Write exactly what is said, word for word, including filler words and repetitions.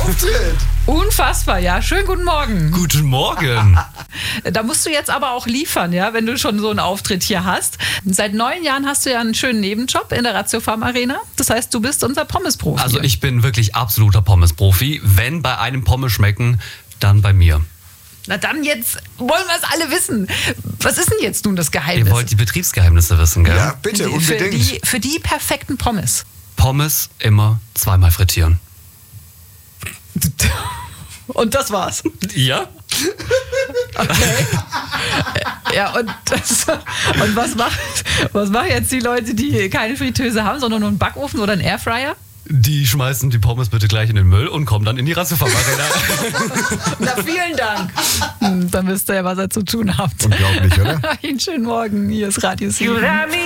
Auftritt. Unfassbar, ja. Schönen guten Morgen. Guten Morgen. Da musst du jetzt aber auch liefern, ja, wenn du schon so einen Auftritt hier hast. Seit neun Jahren hast du ja einen schönen Nebenjob in der Ratiofarm Arena. Das heißt, du bist unser Pommesprofi. Also ich bin wirklich absoluter Pommesprofi. Wenn bei einem Pommes schmecken, dann bei mir. Na dann jetzt wollen wir es alle wissen. Was ist denn jetzt nun das Geheimnis? Ihr wollt die Betriebsgeheimnisse wissen, gell? Ja, bitte, für unbedingt. die, für die perfekten Pommes. Pommes immer zweimal frittieren. Und das war's. Ja? Okay. Ja, und, das, und was, macht, was machen jetzt die Leute, die keine Fritteuse haben, sondern nur einen Backofen oder einen Airfryer? Die schmeißen die Pommes bitte gleich in den Müll und kommen dann in die Ratiofarm Arena. Na, vielen Dank. Hm, dann wisst ihr ja, was ihr zu tun habt. Unglaublich, oder? Einen schönen Morgen. Hier ist Radio sieben.